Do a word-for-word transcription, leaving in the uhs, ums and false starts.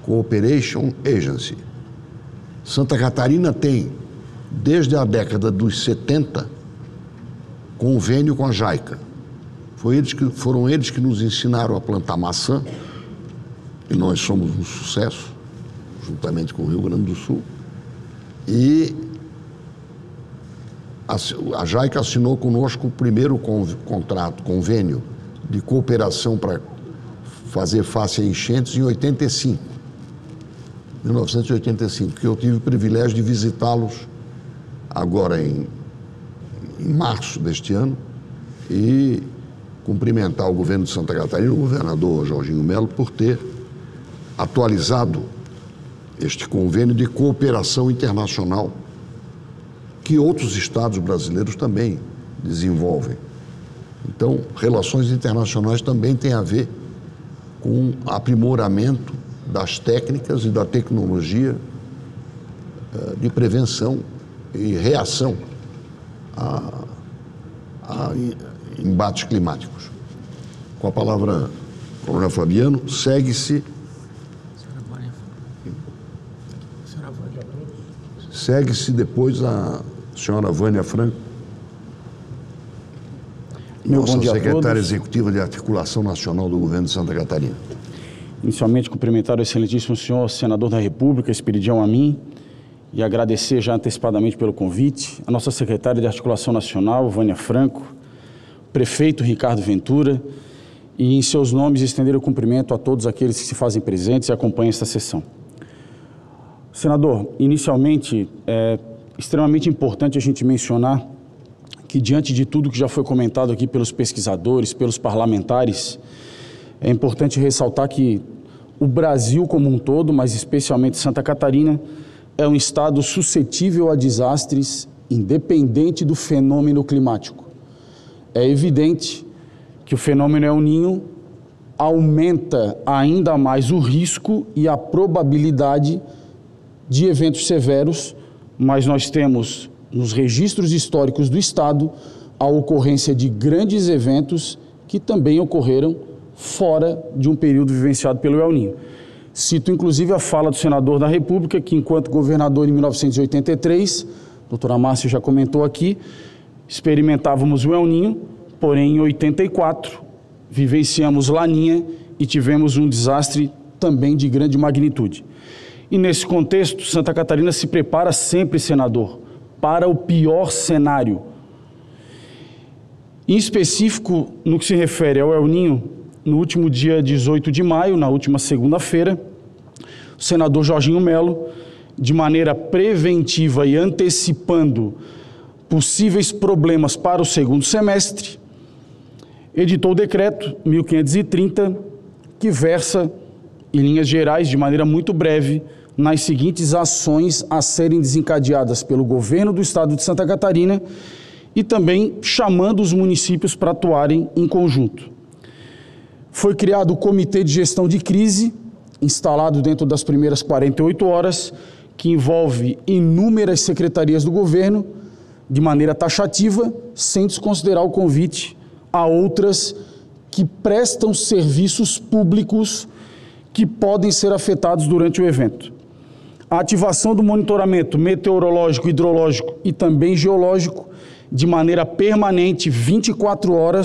Cooperation Agency. Santa Catarina tem, desde a década dos setenta, convênio com a JICA. Foi eles que, foram eles que nos ensinaram a plantar maçã, e nós somos um sucesso, juntamente com o Rio Grande do Sul. E a, a JICA assinou conosco o primeiro conv, contrato, convênio de cooperação para fazer face a enchentes em oitenta e cinco, mil novecentos e oitenta e cinco, que eu tive o privilégio de visitá-los agora em, em março deste ano e cumprimentar o governo de Santa Catarina, o governador Jorginho Melo, por ter atualizado este convênio de cooperação internacional que outros estados brasileiros também desenvolvem. Então, relações internacionais também têm a ver com aprimoramento das técnicas e da tecnologia de prevenção e reação a, a embates climáticos. Com a palavra, Coronel Fabiano, segue-se... Segue-se depois a senhora Vânia Franco, Meu nossa bom dia secretária executiva de Articulação Nacional do Governo de Santa Catarina. Inicialmente, cumprimentar o excelentíssimo senhor senador da República, Esperidião Amin, e agradecer já antecipadamente pelo convite, a nossa secretária de Articulação Nacional, Vânia Franco, prefeito Ricardo Ventura, e em seus nomes estender o cumprimento a todos aqueles que se fazem presentes e acompanham esta sessão. Senador, inicialmente, é extremamente importante a gente mencionar que, diante de tudo que já foi comentado aqui pelos pesquisadores, pelos parlamentares, é importante ressaltar que o Brasil como um todo, mas especialmente Santa Catarina, é um estado suscetível a desastres independente do fenômeno climático. É evidente que o fenômeno El Niño aumenta ainda mais o risco e a probabilidade de eventos severos, mas nós temos nos registros históricos do estado a ocorrência de grandes eventos que também ocorreram fora de um período vivenciado pelo El Niño. Cito inclusive a fala do senador da República, que enquanto governador em mil novecentos e oitenta e três, a doutora Márcia já comentou aqui, experimentávamos o El Niño, porém em oitenta e quatro vivenciamos Laninha e tivemos um desastre também de grande magnitude. E nesse contexto, Santa Catarina se prepara sempre, senador, para o pior cenário. Em específico, no que se refere ao El Niño, no último dia dezoito de maio, na última segunda-feira, o senador Jorginho Melo, de maneira preventiva e antecipando possíveis problemas para o segundo semestre, editou o decreto mil quinhentos e trinta, que versa, em linhas gerais, de maneira muito breve, nas seguintes ações a serem desencadeadas pelo governo do estado de Santa Catarina e também chamando os municípios para atuarem em conjunto. Foi criado o Comitê de Gestão de Crise, instalado dentro das primeiras quarenta e oito horas, que envolve inúmeras secretarias do governo, de maneira taxativa, sem desconsiderar o convite a outras que prestam serviços públicos que podem ser afetados durante o evento. A ativação do monitoramento meteorológico, hidrológico e também geológico de maneira permanente, vinte e quatro horas,